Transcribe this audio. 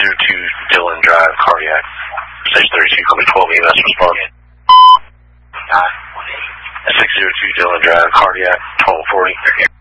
602 Dillon Drive, cardiac. Stage 32, call me 12 EMS response. 602 Dillon Drive, cardiac, 1240.